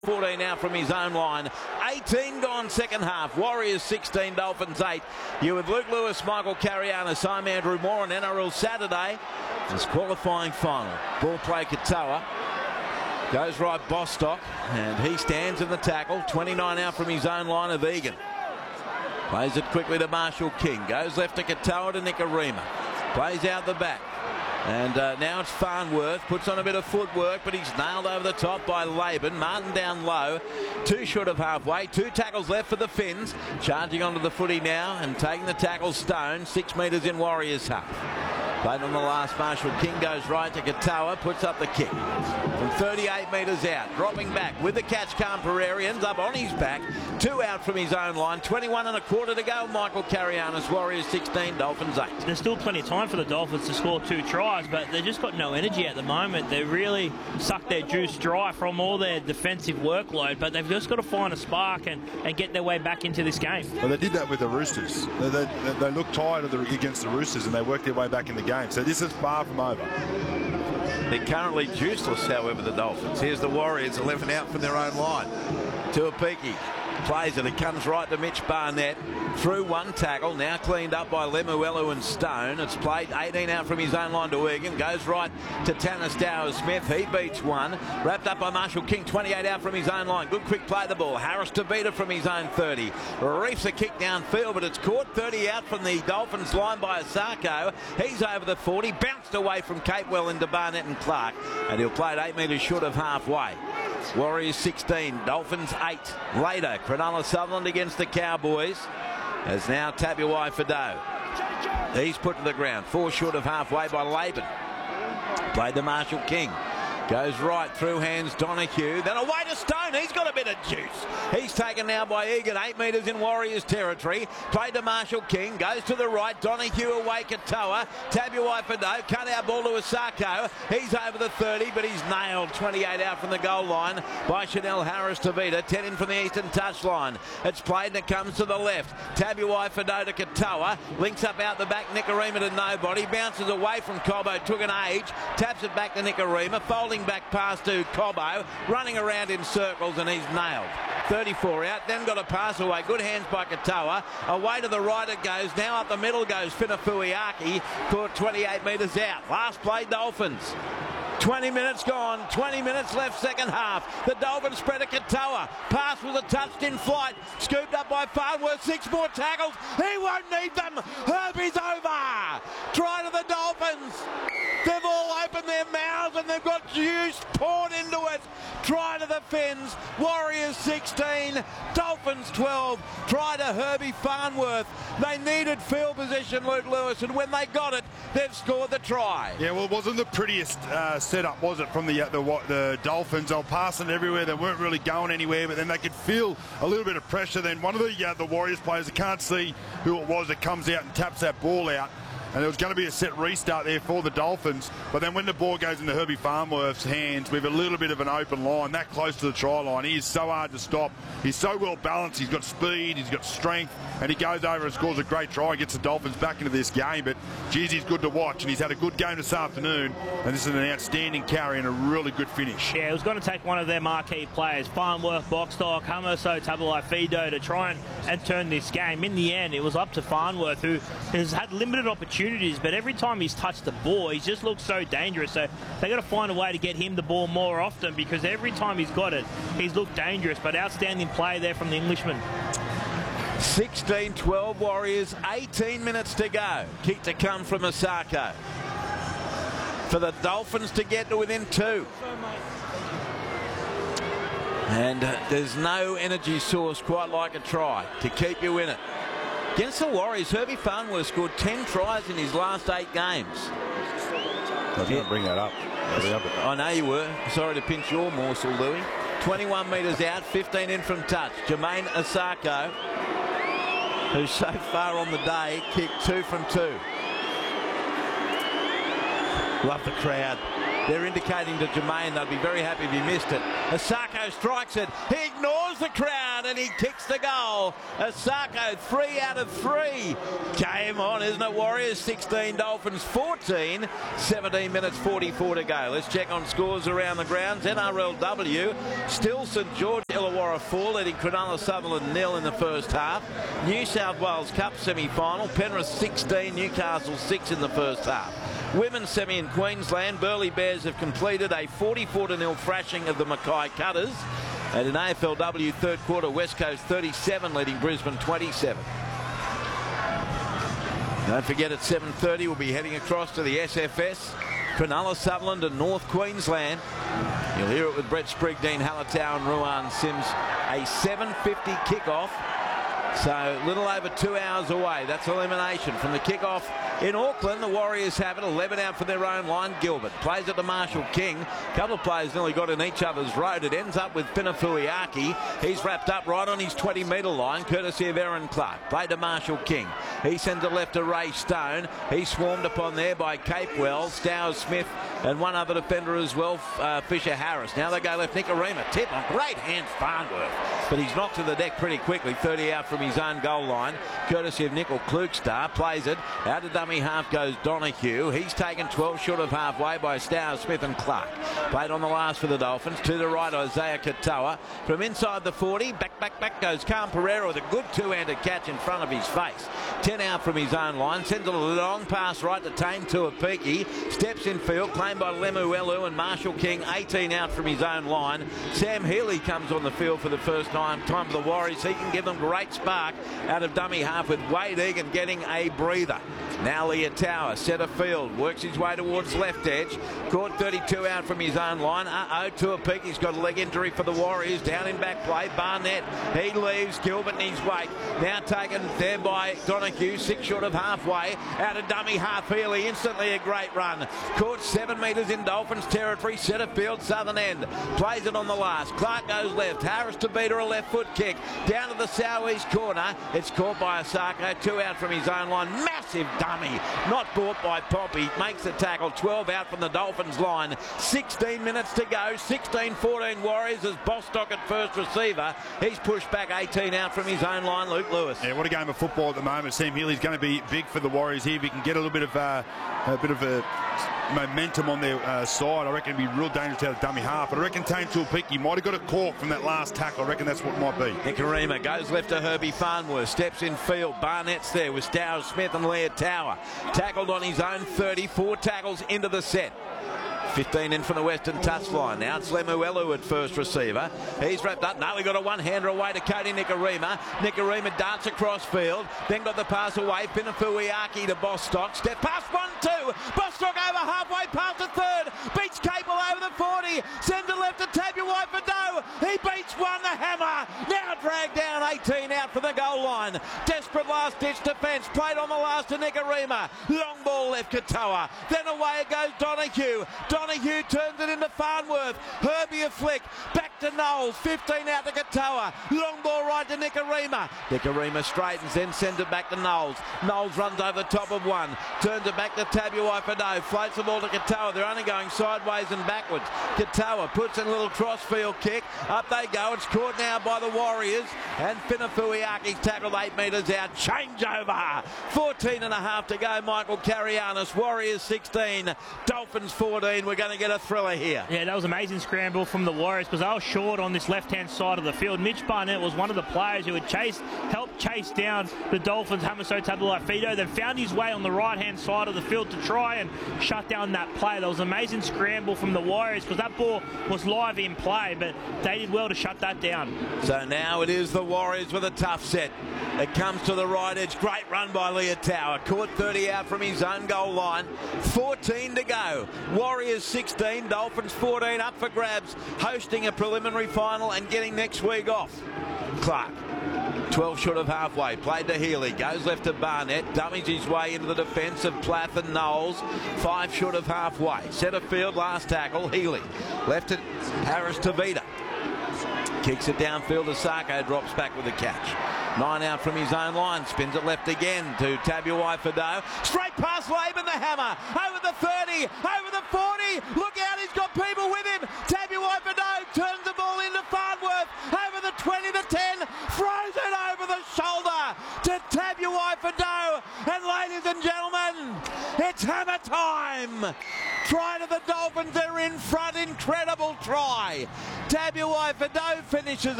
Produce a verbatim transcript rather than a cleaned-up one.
fourteen now from his own line. eighteen gone second half. Warriors sixteen, Dolphins eight. You with Luke Lewis, Michael Carianis. I'm Andrew Moore on N R L Saturday. This qualifying final. Ball play Katoa. Goes right Bostock, and he stands in the tackle. twenty-nine out from his own line of Egan. Plays it quickly to Marshall King. Goes left to Katoa to Nicarima. Plays out the back. And uh, now it's Farnworth, puts on a bit of footwork, but he's nailed over the top by Laban. Martin down low, two short of halfway, two tackles left for the Finns. Charging onto the footy now and taking the tackle Stone, six metres in Warriors half. Played on the last, Marshall King goes right to Katoa, puts up the kick. From thirty-eight metres out, dropping back with the catch, Campereri ends up on his back. Two out from his own line, twenty-one and a quarter to go. Michael Carianis, Warriors sixteen, Dolphins eight. There's still plenty of time for the Dolphins to score two tries, but they've just got no energy at the moment. They really sucked their juice dry from all their defensive workload, but they've just got to find a spark and, and get their way back into this game. Well, they did that with the Roosters. They, they, they looked tired of the, against the Roosters, and they worked their way back in the game. So this is far from over. They're currently juiceless, however, the Dolphins. Here's the Warriors, eleven out from their own line. Tuapiki plays it. It comes right to Mitch Barnett. Through one tackle, now cleaned up by Lemuelu and Stone. It's played eighteen out from his own line to Egan. Goes right to Tanner Stowers-Smith. He beats one. Wrapped up by Marshall King, twenty-eight out from his own line. Good quick play the ball. Harris Tavita from his own thirty. Reefs a kick downfield, but it's caught thirty out from the Dolphins line by Asako. He's over the forty. Bounced away from Capewell into Barnett and Clark. And he'll play it eight metres short of halfway. Warriors sixteen, Dolphins eight. Later, Cronulla Sutherland against the Cowboys. As now Tabuai Fado. He's put to the ground. Four short of halfway by Laban. Played to Marshall King. Goes right through hands Donahue. Then away to Stone. He's got a bit of juice. He's taken now by Egan. Eight metres in Warriors territory. Played to Marshall King. Goes to the right. Donahue away Katoa. Tabuai Fado. Cut out ball to Asako. He's over the thirty, but he's nailed. twenty-eight out from the goal line by Chanel Harris Tavita. ten in from the eastern touchline. It's played and it comes to the left. Tabuai Fado to Katoa. Links up out the back. Nicarima to nobody. Bounces away from Cobbo. Took an age. Taps it back to Nicarima. Folding back pass to Cobbo, running around in circles, and he's nailed. thirty-four out, then got a pass away. Good hands by Katoa. Away to the right it goes. Now up the middle goes Finafuiaki. Caught twenty-eight metres out. Last play, Dolphins. twenty minutes gone, twenty minutes left, second half. The Dolphins spread a Katoa. Pass was a touched in flight. Scooped up by Farnworth. Six more tackles. He won't need them. Herbie's over. Try to the Dolphins. They've all opened their mouths and they've got juice poured into it. Try to the Finns. Warriors sixteen, Dolphins twelve. Try to Herbie Farnworth. They needed field position, Luke Lewis, and when they got it, they've scored the try. Yeah, well, it wasn't the prettiest uh, setup, was it, from the, uh, the the Dolphins? They were passing everywhere. They weren't really going anywhere, but then they could feel a little bit of pressure. Then one of the uh, the Warriors players, I can't see who it was, that comes out and taps that ball out. And there was going to be a set restart there for the Dolphins. But then when the ball goes into Herbie Farnworth's hands with a little bit of an open line, that close to the try line, he is so hard to stop. He's so well balanced. He's got speed, he's got strength, and he goes over and scores a great try, gets the Dolphins back into this game. But, geez, he's good to watch, and he's had a good game this afternoon. And this is an outstanding carry and a really good finish. Yeah, it was going to take one of their marquee players, Farnworth, Bostock, Hamerso, Tabuai Fido, to try and, and turn this game. In the end, it was up to Farnworth, who has had limited opportunities, but every time he's touched the ball, he's just looked so dangerous. So they got to find a way to get him the ball more often, because every time he's got it, he's looked dangerous. But outstanding play there from the Englishman. sixteen twelve Warriors, eighteen minutes to go. Kick to come from Asako. For the Dolphins to get to within two. And uh, there's no energy source quite like a try to keep you in it. Against the Warriors, Herbie Farnworth scored ten tries in his last eight games. I was going to bring that up. I know you were. Sorry to pinch your morsel, Louis. twenty-one metres out, fifteen in from touch. Jermaine Asako, who so far on the day kicked two from two. Love the crowd. They're indicating to Jermaine they'd be very happy if he missed it. Asako strikes it. He ignores the crowd and he kicks the goal. Asako, three out of three. Game on, isn't it? Warriors sixteen, Dolphins fourteen. seventeen minutes forty-four to go. Let's check on scores around the grounds. N R L W, still St George Illawarra four, leading Cronulla Sutherland nil in the first half. New South Wales Cup semi-final, Penrith sixteen, Newcastle six in the first half. Women's semi in Queensland, Burleigh Bears have completed a forty-four to nil thrashing of the Mackay Cutters. And in A F L W third quarter, West Coast thirty-seven, leading Brisbane twenty-seven. Don't forget at seven thirty we'll be heading across to the S F S, Cronulla Sutherland and North Queensland. You'll hear it with Brett Sprigg, Dean Hallertau and Ruan Sims. A seven fifty kickoff. So a little over two hours away. That's elimination from the kickoff in Auckland. The Warriors have it. eleven out for their own line. Gilbert plays it to Marshall King. A couple of players nearly got in each other's road. It ends up with Finafuiaki. He's wrapped up right on his twenty metre line, courtesy of Aaron Clark. Played to Marshall King. He sends it left to Ray Stone. He's swarmed upon there by Capewell, Stowers Smith, and one other defender as well, uh, Fisher Harris. Now they go left. Nicarima tip on great hands, Farnworth, but he's knocked to the deck pretty quickly. thirty out from his own goal line, courtesy of Nickel Klukstar. Plays it out to dummy half goes Donahue. He's taken twelve short of halfway by Stowers Smith and Clark. Played on the last for the Dolphins. To the right, Isaiah Katoa. From inside the forty, back, back, back goes Carm Pereira with a good two-handed catch in front of his face. ten out from his own line. Sends a long pass right to Tame Tuapiki. Steps in field, claimed by Lemuelu and Marshall King. eighteen out from his own line. Sam Healy comes on the field for the first time, time for the Warriors. He can give them great spark out of dummy half with Wade Egan getting a breather. Now Leotower, centre field, works his way towards left edge. Caught thirty-two out from his own line. Uh-oh, Tuapiki has got a leg injury for the Warriors. Down in back play, Barnett. He leaves, Gilbert in his wake. Now taken there by Donahue, six short of halfway. Out of dummy half, Healy, instantly a great run. Caught seven metres in Dolphins territory, centre field, southern end. Plays it on the last. Clark goes left. Harris to beat her, a left foot kick. Down to the southeast corner. It's caught by Asako, two out from his own line. Massive dummy, not bought by Poppy. Makes the tackle, twelve out from the Dolphins line. sixteen minutes to go, sixteen fourteen Warriors as Bostock at first receiver. He's pushed back eighteen out from his own line, Luke Lewis. Yeah, what a game of football at the moment. Sam Healy's going to be big for the Warriors here. If he can get a little bit of uh, a bit of a momentum on their uh, side, I reckon it'd be real dangerous out of dummy half. But I reckon Tame Tuapiki might have got a cork from that last tackle. I reckon that's what it might be. Nicarima goes left to Herbie Farnworth, steps in field. Barnett's there with Stowers Smith and Leotower. Tackled on his own thirty, four tackles into the set. fifteen in from the Western touchline. Now it's Lemuelu at first receiver. He's wrapped up. No, we got a one-hander away to Cody Nicarima. Nicarima darts across field. Then got the pass away. Finafuiaki to Bostock. Step past one, two. Bostock over halfway past the third. Beats Capel over the forty. Sends it left to Tabuai for no. He beats one, the hammer. Now dragged down, eighteen out for the goal line. Desperate last-ditch defence. Played on the last to Nicarima. Long ball left Katoa. Then away it goes Donahue. Donahue turns it into Farnworth. Herbie a flick. Back to Knowles. fifteen out to Katoa. Long ball right to Nicarima. Nicarima straightens, then sends it back to Knowles. Knowles runs over the top of one. Turns it back to Tabuai for no. Floats the ball to Katoa. They're only going sideways and backwards. Katoa puts in a little crossfield kick. Up they go. It's caught now by the Warriors. And Finafuiaki's tackled eight metres out. Changeover. fourteen and a half to go. Michael Carianis. Warriors sixteen. Dolphins fourteen. We're going to get a thriller here. Yeah, that was an amazing scramble from the Warriors because they were short on this left-hand side of the field. Mitch Barnett was one of the players who had chased, helped chase down the Dolphins' Hamiso Tabuai-Fidow, then found his way on the right-hand side of the field to try and shut down that play. That was an amazing scramble from the Warriors because that ball was live in play, but they did well to shut that down. So now it is the Warriors with a tough set. It comes to the right edge. Great run by Leotower. Caught thirty out from his own goal line. fourteen to go. Warriors sixteen, Dolphins fourteen, up for grabs, hosting a preliminary final and getting next week off. Clark, twelve short of halfway, played to Healy, goes left to Barnett, dummies his way into the defence of Plath and Knowles, five short of halfway. Centre field, last tackle, Healy. Left it, Harris to Vida. Kicks it downfield to Sarko, drops back with a catch. Nine out from his own line, spins it left again to Tabuai-Fidow. Straight past Laban the Hammer, over the thirty, over the forty. Look out, he's got people with him. Tabuai-Fidow turns the ball into Farnworth, over the twenty to ten, throws it over the shoulder to Tabuai-Fidow. And ladies and gentlemen, it's hammer time. Try to the Dolphins, they're in front, incredible try. Tabuai-Fidow finishes